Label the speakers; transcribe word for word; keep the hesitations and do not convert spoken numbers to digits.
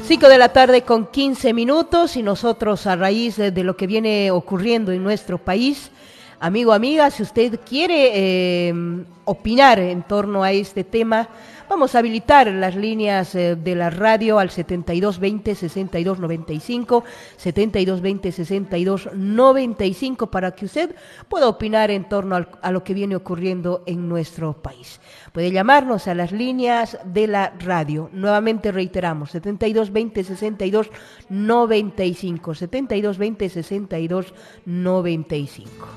Speaker 1: cinco de la tarde con quince minutos y nosotros a raíz de, de lo que viene ocurriendo en nuestro país, amigo, amiga, si usted quiere eh, opinar en torno a este tema, vamos a habilitar las líneas eh, de la radio al setenta y dos veinte, sesenta y dos noventa y cinco, setenta y dos veinte, sesenta y dos noventa y cinco para que usted pueda opinar en torno al, a lo que viene ocurriendo en nuestro país. Puede llamarnos a las líneas de la radio. Nuevamente reiteramos, setenta y dos veinte, sesenta y dos noventa y cinco, setenta y dos veinte, sesenta y dos noventa y cinco.